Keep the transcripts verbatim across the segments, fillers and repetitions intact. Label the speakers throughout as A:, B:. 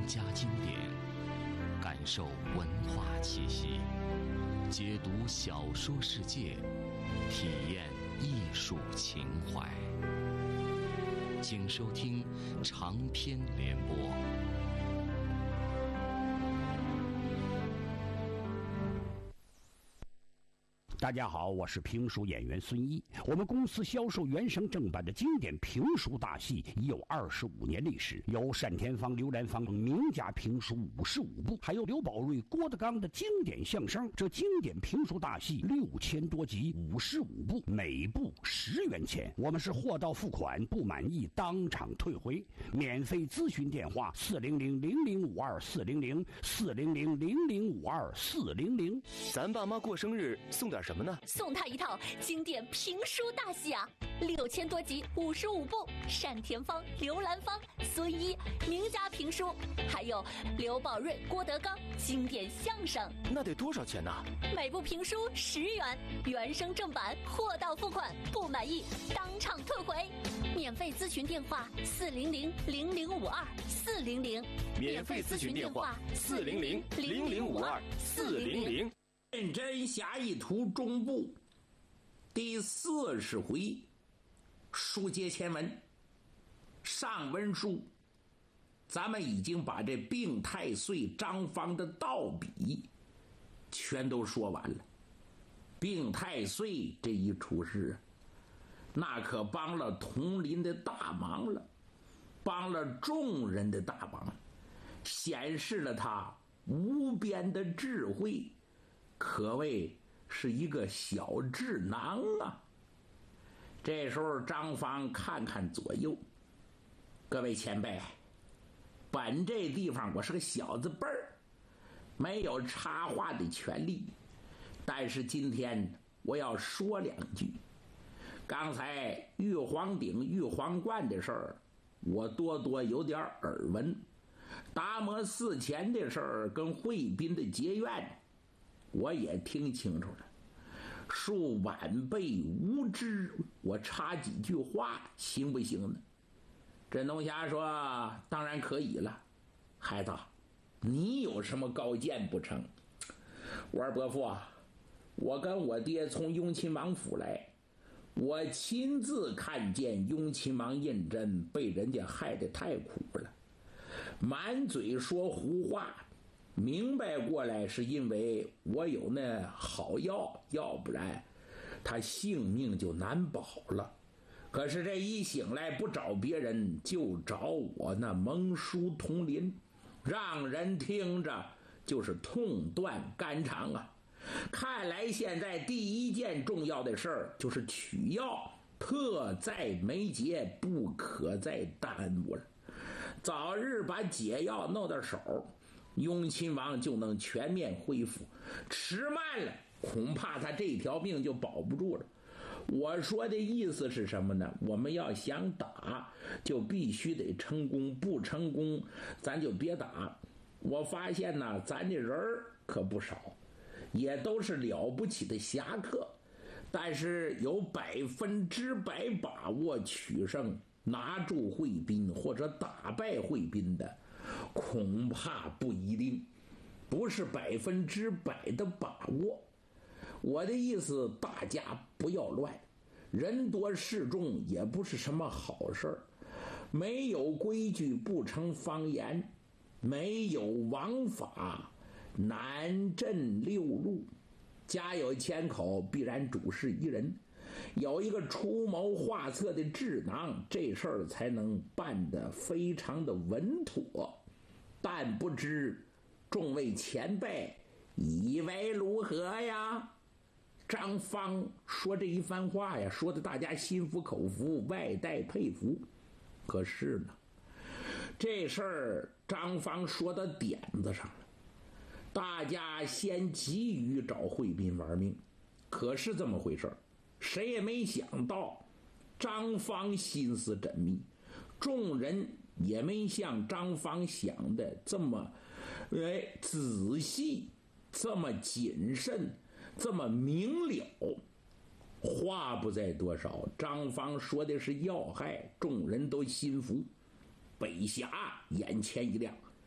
A: 家经典，感受文化气息，解读小说世界，体验艺术情怀。请收听长篇联播。
B: 大家好，我是评书演员孙一。我们公司销售原声正版的经典评书大戏已有二十五年历史，有单田芳、刘兰芳名家评书五十五部，还有刘宝瑞、郭德纲的经典相声。这经典评书大戏六千多集，五十五部，每部十元钱。我们是货到付款，不满意当场退回。免费咨询电话：四零零零零五二四零零四零零零零五二四零零。
C: 咱爸妈过生日送点什么呢？
D: 送他一套经典评书大戏啊，六千多集，五十五部，单田芳、刘兰芳、孙一名家评书，还有刘宝瑞、郭德纲经典相声。
C: 那得多少钱呢？
D: 每部评书十元，原声正版，货到付款，不满意当场退回。免费咨询电话：四零零零零五二四零零。
C: 免费咨询电话：四零零零零五二四零零。
E: 认真侠义图中部第四十回，书接前文。上文书咱们已经把这病太岁张方的道比全都说完了。病太岁这一出事，那可帮了同林的大忙了，帮了众人的大忙，显示了他无边的智慧，可谓是一个小智囊啊。这时候张方看看左右，各位前辈，本这地方我是个小子辈儿，没有插话的权利，但是今天我要说两句。刚才玉皇顶玉皇观的事儿我多多有点耳闻，达摩寺前的事儿跟惠宾的结怨我也听清楚了。恕晚辈无知，我插几句话行不行呢？镇东侠说当然可以了。孩子，你有什么高见不成？我说伯父啊，我跟我爹从雍亲王府来，我亲自看见雍亲王胤禛被人家害得太苦了，满嘴说胡话，明白过来是因为我有那好药，要不然他性命就难保了。可是这一醒来不找别人，就找我那蒙叔同林，让人听着就是痛断肝肠啊。看来现在第一件重要的事儿就是取药，迫在眉睫，不可再耽误了。早日把解药弄到手，雍亲王就能全面恢复，迟慢了恐怕他这条命就保不住了。我说的意思是什么呢？我们要想打就必须得成功，不成功咱就别打。我发现呢，咱这人可不少，也都是了不起的侠客，但是有百分之百把握取胜，拿住惠宾或者打败惠宾的恐怕不一定，不是百分之百的把握。我的意思，大家不要乱，人多势众也不是什么好事儿。没有规矩不成方圆，没有王法难镇六路。家有千口，必然主事一人，有一个出谋划策的智囊，这事儿才能办得非常的稳妥。但不知众位前辈以为如何呀？张方说这一番话呀，说的大家心服口服，外带佩服。可是呢，这事儿张方说到点子上了，大家先急于找惠宾玩命。可是这么回事，谁也没想到张方心思缜密，众人也没像张方想的这么哎仔细，这么谨慎，这么明了。话不在多少，张方说的是要害，众人都心服。北侠眼前一亮，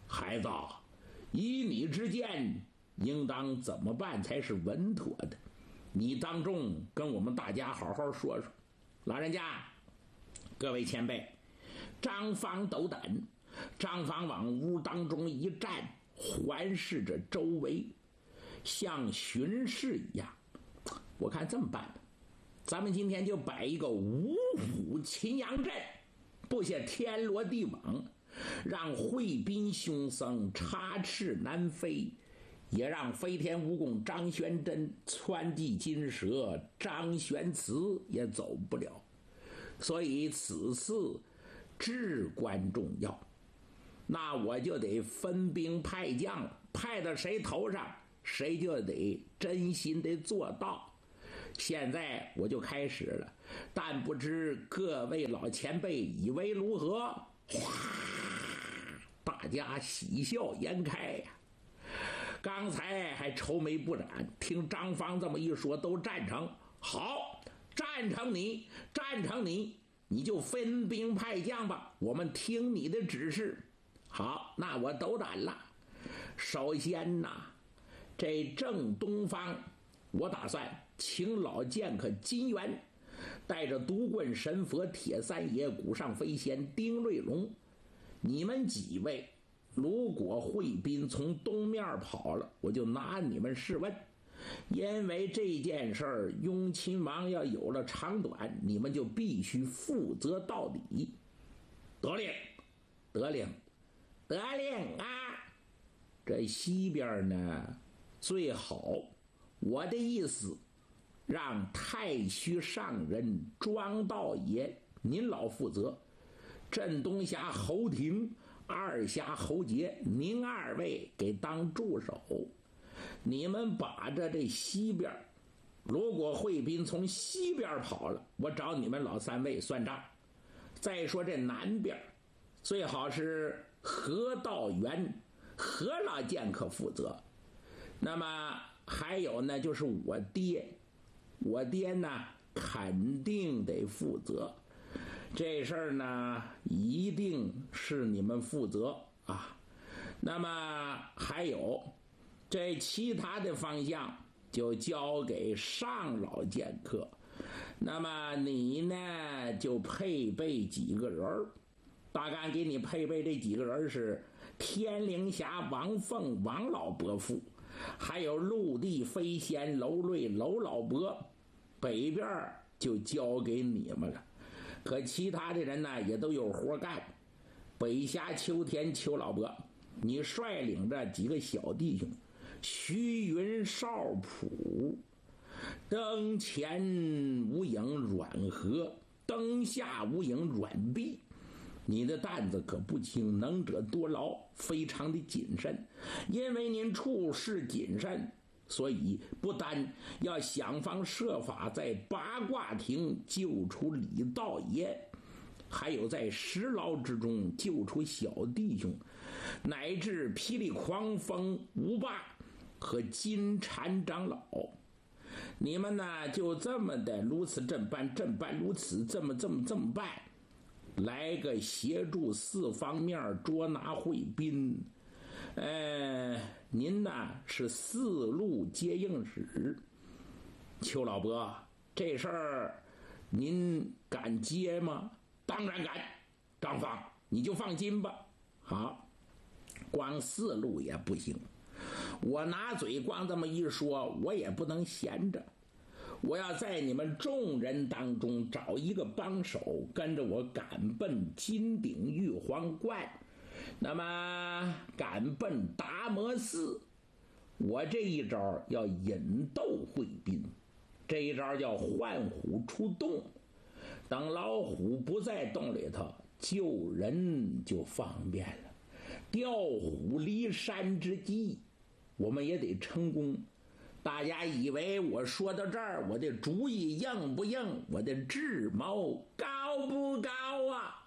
E: 孩子，以你之见，应当怎么办才是稳妥的？你当众跟我们大家好好说说。老人家，各位前辈，张方斗胆。张方往屋当中一站，环视着周围，像巡视一样。我看这么办吧，咱们今天就摆一个五虎擒羊阵，布下天罗地网，让惠宾兄僧插翅难飞，也让飞天蜈蚣张玄真、窜地金蛇张玄慈也走不了。所以此次至关重要，那我就得分兵派将，派到谁头上，谁就得真心的做到。现在我就开始了，但不知各位老前辈以为如何？哗，大家喜笑颜开呀、啊！刚才还愁眉不展，听张方这么一说，都赞成。好，赞成你，赞成你，你就分兵派将吧，我们听你的指示。好，那我斗胆了。首先呐，这正东方，我打算请老剑客金元，带着独棍神佛铁三爷、鼓上飞仙丁瑞龙，你们几位如果惠宾从东面跑了，我就拿你们试问。因为这件事儿，雍亲王要有了长短，你们就必须负责到底。得令，得令，得令啊！这西边呢，最好我的意思，让太虚上人庄道爷您老负责，镇东峡侯廷、二峡侯杰，您二位给当助手。你们把着这西边，如果惠宾从西边跑了，我找你们老三位算账。再说这南边，最好是何道元、何老剑客负责。那么还有呢，就是我爹，我爹呢肯定得负责。这事儿呢，一定是你们负责啊。那么还有这其他的方向就交给上老剑客。那么你呢，就配备几个人，大概给你配备这几个人是天灵峡王凤王老伯父，还有陆地飞仙楼瑞楼老伯，北边就交给你们了。可其他的人呢，也都有活干。北峡秋天邱老伯，你率领着几个小弟兄，虚云少普，灯前无影软和，灯下无影软臂。你的担子可不轻，能者多劳，非常的谨慎。因为您处事谨慎，所以不单要想方设法在八卦亭救出李道爷，还有在石牢之中救出小弟兄，乃至霹雳狂风吴霸和金蝉长老。你们呢，就这么的如此这般，这般如此，这么这么这么办，来个协助四方面捉拿惠宾。呃，您呢是四路接应使。邱老伯，这事儿您敢接吗？当然敢。张方，你就放心吧。好，光四路也不行，我拿嘴光这么一说，我也不能闲着。我要在你们众人当中找一个帮手，跟着我赶奔金顶玉皇观，那么赶奔达摩寺。我这一招要引逗惠宾，这一招叫唤虎出洞。等老虎不在洞里头，救人就方便了。调虎离山之计，我们也得成功。大家以为我说到这儿，我的主意硬不硬？我的智谋高不高啊？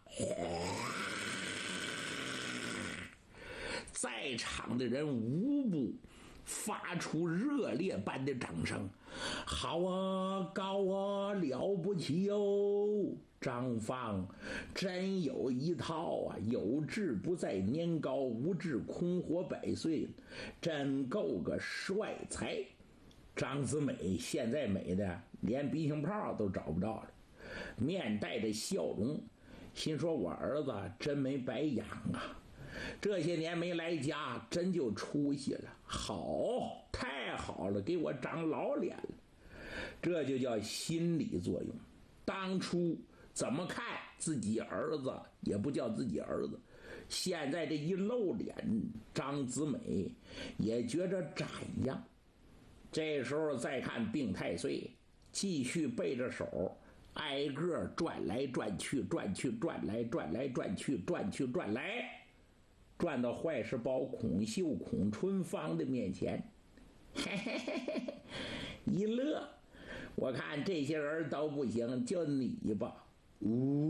E: 在场的人无不发出热烈般的掌声。好啊，高啊，了不起哟！张放真有一套啊，有志不在年高，无志空活百岁，真够个帅才。张子美现在美的连鼻涕泡都找不着了，面带着笑容，心说我儿子真没白养啊，这些年没来家真就出息了，好，太好了，给我长老脸了。这就叫心理作用。当初怎么看自己儿子也不叫自己儿子，现在这一露脸，张子美也觉着展样。这时候再看病太岁，继续背着手挨个转来转去，转去转来，转来转去，转去转来，转到坏事包孔秀、孔春芳的面前，嘿嘿嘿嘿，一乐。我看这些人都不行，就你吧。呜